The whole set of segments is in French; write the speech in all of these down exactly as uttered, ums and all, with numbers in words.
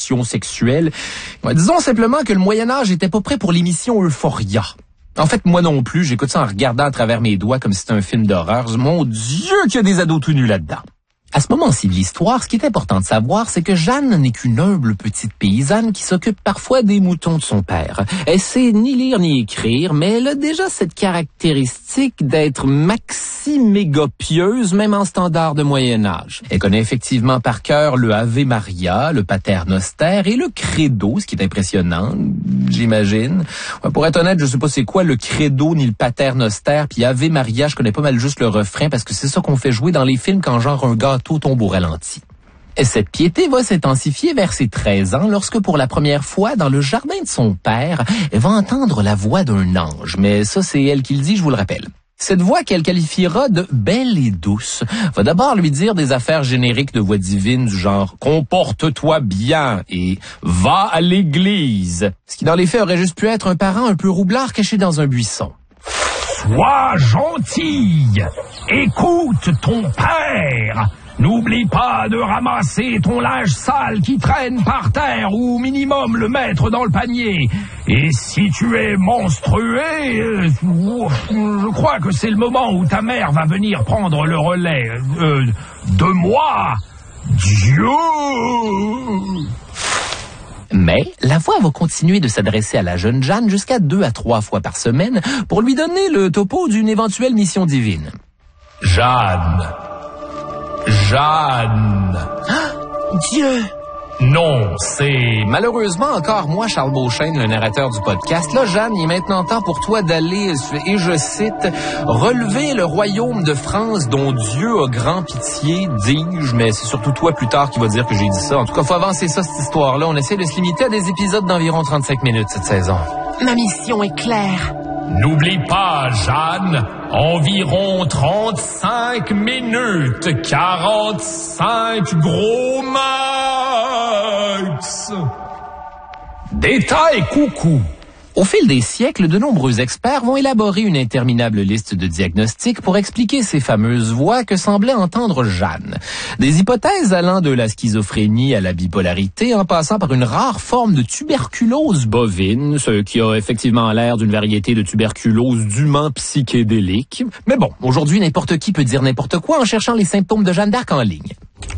tensions sexuelles. Ouais, disons simplement que le Moyen-Âge était pas prêt pour l'émission Euphoria. En fait, moi non plus, j'écoute ça en regardant à travers mes doigts comme si c'était un film d'horreur. Mon Dieu, qu'il y a des ados tout nus là-dedans. À ce moment-ci de l'histoire, ce qui est important de savoir, c'est que Jeanne n'est qu'une humble petite paysanne qui s'occupe parfois des moutons de son père. Elle sait ni lire ni écrire, mais elle a déjà cette caractéristique d'être maxi-méga pieuse, même en standard de Moyen-Âge. Elle connaît effectivement par cœur le Ave Maria, le Pater Noster et le Credo, ce qui est impressionnant, j'imagine. Ouais, pour être honnête, je sais pas c'est quoi le Credo ni le Pater Noster, puis Ave Maria, je connais pas mal juste le refrain parce que c'est ça qu'on fait jouer dans les films quand genre un gâteau tombe au ralenti. Et cette piété va s'intensifier vers ses treize ans lorsque pour la première fois, dans le jardin de son père, elle va entendre la voix d'un ange. Mais ça, c'est elle qui le dit, je vous le rappelle. Cette voix qu'elle qualifiera de belle et douce va d'abord lui dire des affaires génériques de voix divine du genre « comporte-toi bien » et « va à l'église », ce qui dans les faits aurait juste pu être un parent un peu roublard caché dans un buisson. Sois gentille, écoute ton père. N'oublie pas de ramasser ton linge sale qui traîne par terre ou au minimum le mettre dans le panier. Et si tu es menstrué, euh, je crois que c'est le moment où ta mère va venir prendre le relais euh, de moi. Dieu! Mais la voix va continuer de s'adresser à la jeune Jeanne jusqu'à deux à trois fois par semaine pour lui donner le topo d'une éventuelle mission divine. Jeanne. Jeanne. Ah, Dieu! Non, c'est... Malheureusement, encore moi, Charles Beauchesne, le narrateur du podcast, là, Jeanne, il est maintenant temps pour toi d'aller, et je cite, « relever le royaume de France dont Dieu a grand pitié, dis-je, mais c'est surtout toi plus tard qui va dire que j'ai dit ça. En tout cas, faut avancer ça, cette histoire-là. On essaie de se limiter à des épisodes d'environ trente-cinq minutes cette saison. » Ma mission est claire. N'oublie pas, Jeanne, environ trente-cinq minutes, quarante-cinq gros max. Détail coucou. Au fil des siècles, de nombreux experts vont élaborer une interminable liste de diagnostics pour expliquer ces fameuses voix que semblait entendre Jeanne. Des hypothèses allant de la schizophrénie à la bipolarité, en passant par une rare forme de tuberculose bovine, ce qui a effectivement l'air d'une variété de tuberculose dûment psychédélique. Mais bon, aujourd'hui, n'importe qui peut dire n'importe quoi en cherchant les symptômes de Jeanne d'Arc en ligne.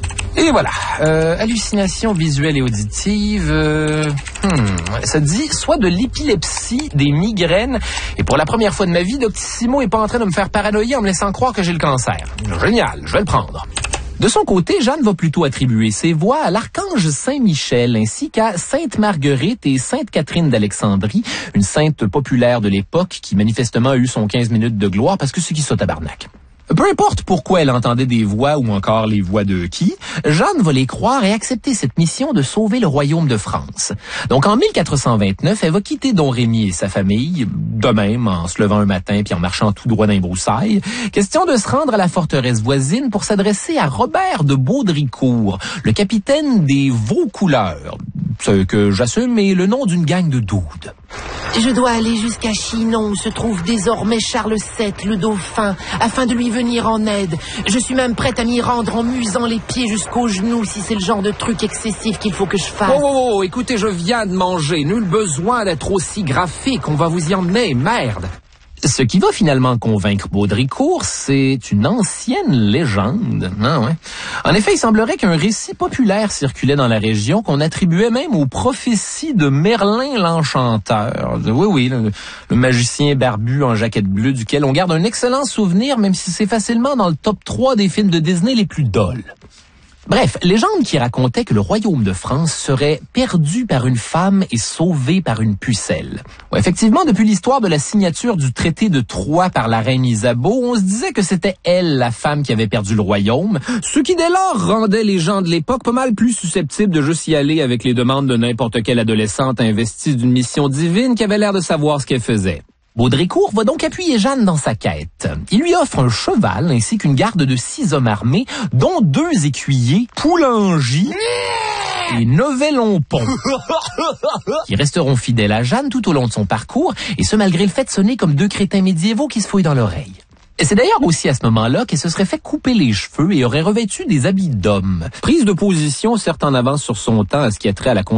Et voilà, euh, hallucinations visuelles et auditives, euh, hmm, ça dit soit de l'épilepsie, des migraines, et pour la première fois de ma vie, Doctissimo est pas en train de me faire paranoïer en me laissant croire que j'ai le cancer. Génial, je vais le prendre. De son côté, Jeanne va plutôt attribuer ses voix à l'archange Saint-Michel ainsi qu'à Sainte Marguerite et Sainte Catherine d'Alexandrie, une sainte populaire de l'époque qui manifestement a eu son quinze minutes de gloire parce que c'est qui ça tabarnak. Peu importe pourquoi elle entendait des voix ou encore les voix de qui, Jeanne va les croire et accepter cette mission de sauver le royaume de France. Donc en mille quatre cent vingt-neuf, elle va quitter Don Rémy et sa famille, de même en se levant un matin puis en marchant tout droit dans les broussailles. Question de se rendre à la forteresse voisine pour s'adresser à Robert de Baudricourt, le capitaine des Vaucouleurs, ce que j'assume est le nom d'une gang de doudes. Je dois aller jusqu'à Chinon où se trouve désormais Charles sept, le dauphin, afin de lui venir en aide. Je suis même prête à m'y rendre en musant les pieds jusqu'aux genoux si c'est le genre de truc excessif qu'il faut que je fasse. Oh, oh, oh, écoutez, je viens de manger. Nul besoin d'être aussi graphique. On va vous y emmener, merde. Ce qui va finalement convaincre Baudricourt, c'est une ancienne légende. Ah ouais. En effet, il semblerait qu'un récit populaire circulait dans la région qu'on attribuait même aux prophéties de Merlin l'Enchanteur. Oui, oui, le, le magicien barbu en jaquette bleue duquel on garde un excellent souvenir, même si c'est facilement dans le top trois des films de Disney les plus dolls. Bref, légende qui racontait que le royaume de France serait perdu par une femme et sauvé par une pucelle. Ouais, effectivement, depuis l'histoire de la signature du traité de Troyes par la reine Isabeau, on se disait que c'était elle, la femme, qui avait perdu le royaume, ce qui dès lors rendait les gens de l'époque pas mal plus susceptibles de juste y aller avec les demandes de n'importe quelle adolescente investie d'une mission divine qui avait l'air de savoir ce qu'elle faisait. Baudricourt va donc appuyer Jeanne dans sa quête. Il lui offre un cheval ainsi qu'une garde de six hommes armés, dont deux écuyers, Poulangy et Novelonpont, qui resteront fidèles à Jeanne tout au long de son parcours, et ce malgré le fait de sonner comme deux crétins médiévaux qui se fouillent dans l'oreille. Et c'est d'ailleurs aussi à ce moment-là qu'elle se serait fait couper les cheveux et aurait revêtu des habits d'homme. Prise de position certes en avance sur son temps à ce qui a trait à la